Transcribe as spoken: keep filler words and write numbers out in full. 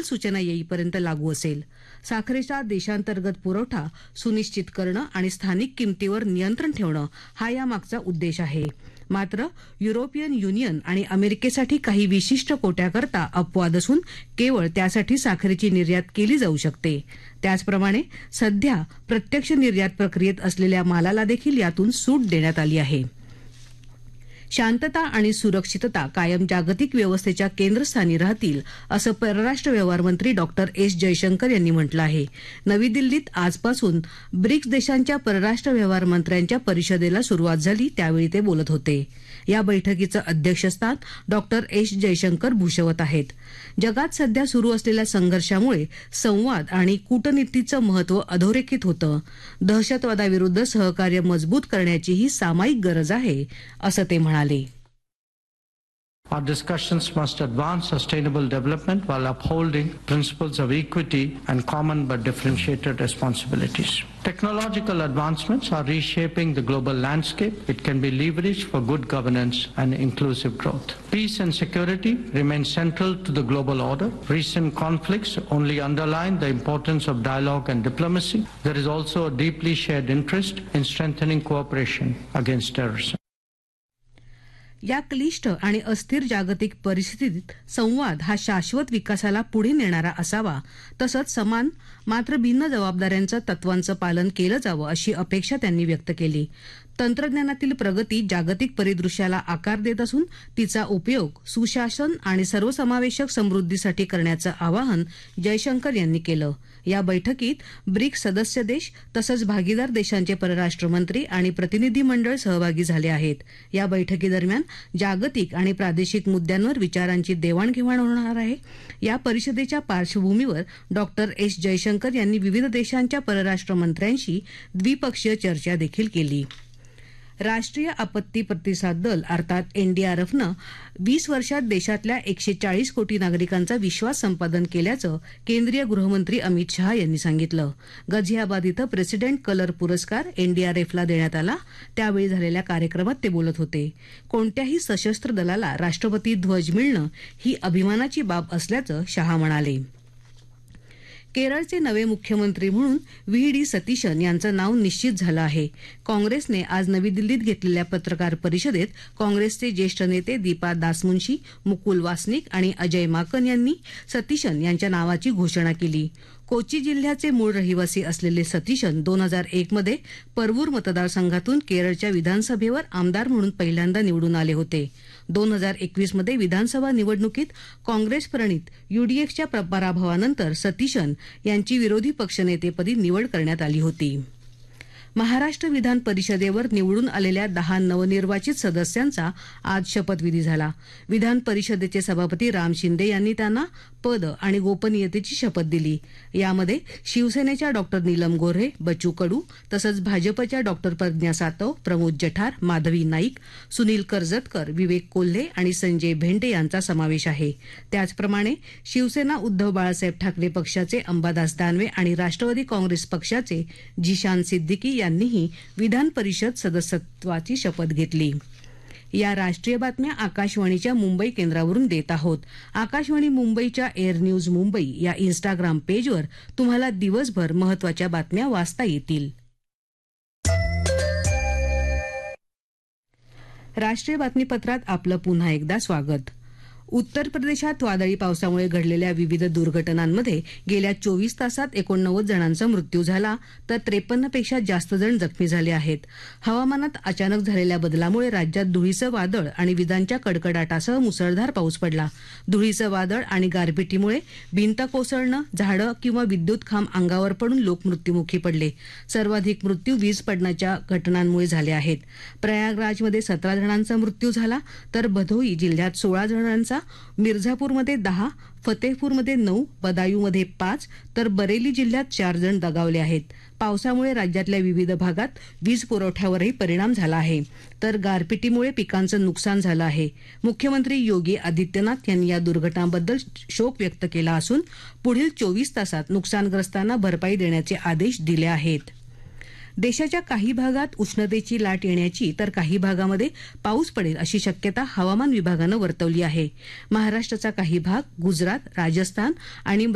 सूचना येईपर्यंत लागू असेल. साखरेचा देशांतर्गत पुरवठा सुनिश्चित करणं आणि स्थानिक किमतीवर नियंत्रण ठेवणं हा यामागचा उद्देश आहे. मात्र युरोपियन युनियन आणि अमेरिकेसाठी काही विशिष्ट कोट्याकरता अपवाद असून केवळ त्यासाठी साखरेची निर्यात केली जाऊ शकते. त्याचप्रमाणे सध्या प्रत्यक्ष निर्यात प्रक्रियेत असलेल्या मालाला देखील यातून सूट देण्यात आली आहे. शांतता आणि सुरक्षितता कायम जागतिक व्यवस्थेच्या केंद्रस्थानी राहतील असं परराष्ट्र व्यवहार मंत्री डॉक्टर एस जयशंकर यांनी म्हटलं आहे. नवी दिल्लीत आजपासून ब्रिक्स देशांच्या परराष्ट्र व्यवहार मंत्र्यांच्या परिषदेला सुरुवात झाली त्यावेळी ते बोलत होते. या बैठकीचं अध्यक्षस्थान डॉक्टर एस जयशंकर भूषवत आहेत. जगात सध्या सुरू असलेल्या संघर्षामुळे संवाद आणि कूटनीतीचं महत्व अधोरेखित होतं. दहशतवादाविरुद्ध सहकार्य मजबूत करण्याची ही सामायिक गरज आहे असं ते म्हणाले. Our discussions must advance sustainable development while upholding principles of equity and common but differentiated responsibilities. Technological advancements are reshaping the global landscape. It can be leveraged for good governance and inclusive growth. Peace and security remain central to the global order. Recent conflicts only underline the importance of dialogue and diplomacy. There is also a deeply shared interest in strengthening cooperation against terrorism. या क्लिष्ट आणि अस्थिर जागतिक परिस्थितीत संवाद हा शाश्वत विकासाला पुढे नेणारा असावा. तसंच समान मात्र भिन्न जबाबदाऱ्यांचं तत्वांचं पालन केलं जावं अशी अपेक्षा त्यांनी व्यक्त केली. तंत्रज्ञानातील प्रगती जागतिक परिदृश्याला आकार देत असून तिचा उपयोग सुशासन आणि सर्वसमावेशक समृद्धीसाठी करण्याचं आवाहन जयशंकर यांनी केलं. या बैठकीत ब्रिक्स सदस्य देश तसंच भागीदार देशांचे परराष्ट्र मंत्री आणि प्रतिनिधी मंडळ सहभागी झाले आहेत. या बैठकीदरम्यान जागतिक आणि प्रादेशिक मुद्द्यांवर विचारांची देवाणघेवाण होणार आहे. या परिषदेच्या पार्श्वभूमीवर डॉक्टर एस जयशंकर यांनी विविध देशांच्या परराष्ट्र मंत्र्यांशी द्विपक्षीय चर्चा देखील केली. राष्ट्रीय आपत्ती प्रतिसाद दल अर्थात एनडीआरएफनं वीस वर्षात देशातल्या एकशे चाळीस कोटी नागरिकांचा विश्वास संपादन केल्याचं केंद्रीय गृहमंत्री अमित शहा यांनी सांगितलं. गझियाबाद इथं प्रेसिडेंट कलर पुरस्कार एनडीआरएफला देण्यात आला त्यावेळी झालेल्या कार्यक्रमात ते बोलत होते. कोणत्याही सशस्त्र दलाला राष्ट्रपती ध्वज मिळणं ही अभिमानाची बाब असल्याचं शहा म्हणाले. केरळचे नवे मुख्यमंत्री म्हणून व्ही डी सतीशन यांचं नाव निश्चित झालं आहे. काँग्रेसने आज नवी दिल्लीत घेतलेल्या पत्रकार परिषदेत काँग्रेसचे ज्येष्ठ नेते दीपा दासमुन्शी, मुकुल वासनिक आणि अजय माकन यांनी सतीशन यांच्या नावाची घोषणा केली. कोची जिल्ह्याचे मूळ रहिवासी असलेले सतीशन दोन हजार एक मध्ये परवूर मतदारसंघातून केरळच्या विधानसभेवर आमदार म्हणून पहिल्यांदा निवडून आले होते. दोन हजार एकवीस मध्ये विधानसभा निवडणुकीत काँग्रेस प्रणित युडीएफच्या पराभवानंतर सतीशन यांची विरोधी पक्षनेतेपदी निवड करण्यात आली होती. महाराष्ट्र विधान परिषदेवर निवडून आलेल्या दहा नवनिर्वाचित सदस्यांचा आज शपथविधी झाला. विधान परिषदेचे सभापती राम शिंदे यांनी त्यांना पद आणि गोपनीयतेची शपथ दिली. यामध्ये शिवसेनेच्या डॉक्टर नीलम गोऱ्हे, बच्चू कडू तसंच भाजपच्या डॉक्टर प्रज्ञा सातव, प्रमोद जठार, माधवी नाईक, सुनील कर्जतकर, विवेक कोल्हे आणि संजय भेंडे यांचा समावेश आहे. त्याचप्रमाणे शिवसेना उद्धव बाळासाहेब ठाकरे पक्षाचे अंबादास दानवे आणि राष्ट्रवादी काँग्रेस पक्षाचे झिशान सिद्दीकी यांनीही विधान परिषद सदस्यत्वाची शपथ घेतली. या राष्ट्रीय बातम्या आकाशवाणीच्या मुंबई केंद्रावरून देत आहोत. आकाशवाणी मुंबईच्या एअर न्यूज मुंबई या इन्स्टाग्राम पेजवर तुम्हाला दिवसभर महत्त्वाच्या बातम्या वाचता येतील. राष्ट्रीय बातमीपत्रात आपलं पुन्हा एकदा स्वागत. उत्तर प्रदेशात वादळी पावसामुळे घडलेल्या विविध दुर्घटनांमध्ये गेल्या चोवीस तासात एकोणनव्वद जणांचा मृत्यू झाला तर त्रेपन्नपेक्षा जास्त जण जखमी झाले आहेत. हवामानात अचानक झालेल्या बदलामुळे राज्यात धुळीचं वादळ आणि विजांच्या कडकडाटासह मुसळधार पाऊस पडला. धुळीचं वादळ आणि गारपिटीमुळे भिंत कोसळणं, झाडं किंवा विद्युत खांब अंगावर पडून लोक मृत्युमुखी पडले. सर्वाधिक मृत्यू वीज पडण्याच्या घटनांमुळे झाले आहेत. प्रयागराजमध्ये सतरा जणांचा मृत्यू झाला तर भदोही जिल्ह्यात सोळा जणांचा, मिर्झापूरमध्ये दहा, फतेहपूरमध्ये नऊ, बदायूमध्ये पाच तर बरेली जिल्ह्यात चार जण दगावले आहेत. पावसामुळे राज्यातल्या विविध भागात वीज पुरवठ्यावरही परिणाम झाला आहे तर गारपिटीमुळे पिकांचं नुकसान झालं आहे. मुख्यमंत्री योगी आदित्यनाथ यांनी या दुर्घटनांबद्दल शोक व्यक्त केला असून पुढील चोवीस तासात नुकसानग्रस्तांना भरपाई देण्याचे आदेश दिले आहेत. देशाच्या काही भागात उष्णतेची लाट येण्याची तर काही भागामध्ये पाऊस पडेल अशी शक्यता हवामान विभागानं वर्तवली आहे. महाराष्ट्राचा काही भाग, गुजरात, राजस्थान आणि